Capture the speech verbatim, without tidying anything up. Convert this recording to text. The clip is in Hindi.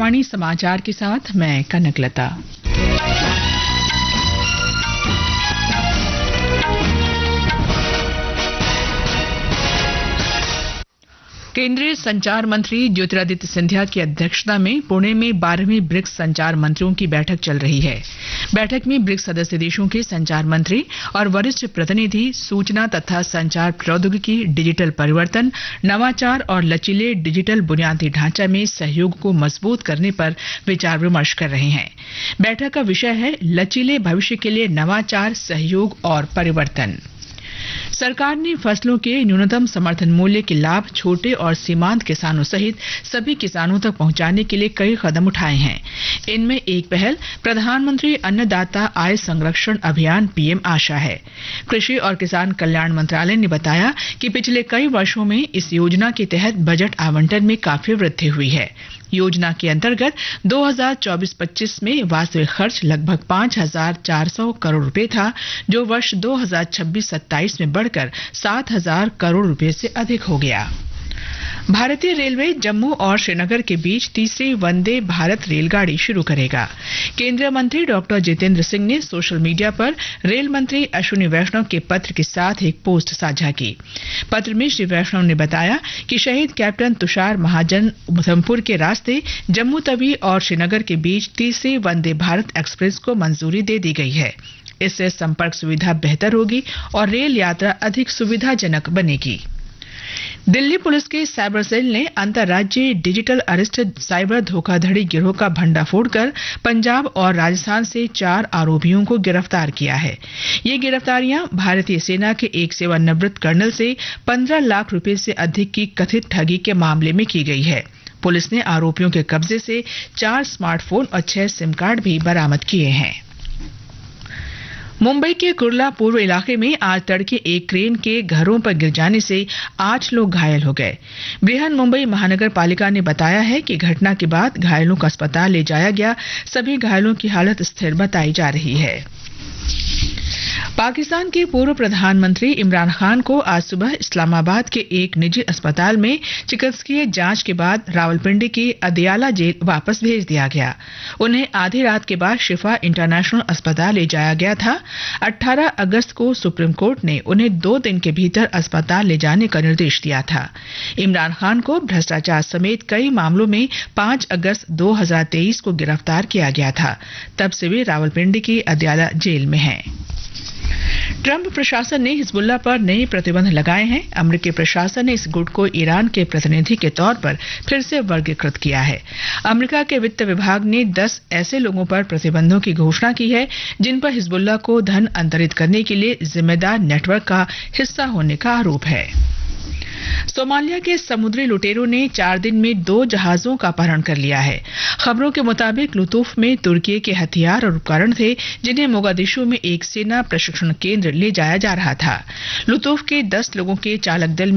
आकाशवाणी समाचार के साथ मैं कनकलता। केंद्रीय संचार मंत्री ज्योतिरादित्य सिंधिया की अध्यक्षता में पुणे में बारहवीं ब्रिक्स संचार मंत्रियों की बैठक चल रही है। बैठक में ब्रिक्स सदस्य देशों के संचार मंत्री और वरिष्ठ प्रतिनिधि सूचना तथा संचार प्रौद्योगिकी, डिजिटल परिवर्तन, नवाचार और लचीले डिजिटल बुनियादी ढांचा में सहयोग को मजबूत करने पर विचार विमर्श कर रहे हैं। बैठक का विषय है लचीले भविष्य के लिए नवाचार, सहयोग और परिवर्तन। सरकार ने फसलों के न्यूनतम समर्थन मूल्य के लाभ छोटे और सीमांत किसानों सहित सभी किसानों तक पहुंचाने के लिए कई कदम उठाए हैं। इनमें एक पहल प्रधानमंत्री अन्नदाता आय संरक्षण अभियान पीएम आशा है। कृषि और किसान कल्याण मंत्रालय ने बताया कि पिछले कई वर्षों में इस योजना के तहत बजट आवंटन में काफी वृद्धि हुई है। योजना के अंतर्गत दो हज़ार चौबीस पच्चीस में वास्तविक खर्च लगभग पाँच हजार चार सौ करोड़ रुपए था, जो वर्ष दो हज़ार छब्बीस सत्ताईस में बढ़कर सात हजार करोड़ रुपए से अधिक हो गया। भारतीय रेलवे जम्मू और श्रीनगर के बीच तीसरी वंदे भारत रेलगाड़ी शुरू करेगा। केंद्रीय मंत्री डॉक्टर जितेंद्र सिंह ने सोशल मीडिया पर रेल मंत्री अश्विनी वैष्णव के पत्र के साथ एक पोस्ट साझा की। पत्र में श्री वैष्णव ने बताया कि शहीद कैप्टन तुषार महाजन उधमपुर के रास्ते जम्मू तवी और श्रीनगर के बीच तीसरी वंदे भारत एक्सप्रेस को मंजूरी दे दी गई है। इससे संपर्क सुविधा बेहतर होगी और रेल यात्रा अधिक सुविधाजनक बनेगी। दिल्ली पुलिस के साइबर सेल ने अंतर्राज्यीय डिजिटल अरेस्ट साइबर धोखाधड़ी गिरोह का भंडाफोड़ कर पंजाब और राजस्थान से चार आरोपियों को गिरफ्तार किया है। ये गिरफ्तारियां भारतीय सेना के एक सेवानिवृत्त कर्नल से पंद्रह लाख रुपए से अधिक की कथित ठगी के मामले में की गई है। पुलिस ने आरोपियों के कब्जे से चार स्मार्टफोन और छह सिम कार्ड भी बरामद किए हैं। मुंबई के कुर्ला पूर्व इलाके में आज तड़के एक क्रेन के घरों पर गिर जाने से आठ लोग घायल हो गए। बृहन मुंबई महानगर पालिका ने बताया है कि घटना के बाद घायलों को अस्पताल ले जाया गया। सभी घायलों की हालत स्थिर बताई जा रही है। पाकिस्तान के पूर्व प्रधानमंत्री इमरान खान को आज सुबह इस्लामाबाद के एक निजी अस्पताल में चिकित्सकीय जांच के बाद रावलपिंडी की अदियाला जेल वापस भेज दिया गया। उन्हें आधी रात के बाद शिफा इंटरनेशनल अस्पताल ले जाया गया था। अठारह अगस्त को सुप्रीम कोर्ट ने उन्हें दो दिन के भीतर अस्पताल ले जाने का निर्देश दिया था। इमरान खान को भ्रष्टाचार समेत कई मामलों में पाँच अगस्त दो हज़ार तेईस को गिरफ्तार किया गया था। तब से वे रावलपिंडी की अदियाला जेल में हैं। ट्रंप प्रशासन ने हिजबुल्लाह पर नए प्रतिबंध लगाए हैं। अमेरिकी प्रशासन ने इस गुट को ईरान के प्रतिनिधि के तौर पर फिर से वर्गीकृत किया है। अमेरिका के वित्त विभाग ने दस ऐसे लोगों पर प्रतिबंधों की घोषणा की है जिन पर हिजबुल्लाह को धन अंतरित करने के लिए जिम्मेदार नेटवर्क का हिस्सा होने का आरोप है। सोमालिया के समुद्री लुटेरों ने चार दिन में दो जहाजों का अपहरण कर लिया है। खबरों के मुताबिक लुतूफ में तुर्की के हथियार और उपकरण थे जिन्हें मोगादिशु में एक सेना प्रशिक्षण केंद्र ले जाया जा रहा था। लुतूफ के दस लोगों के चालक दल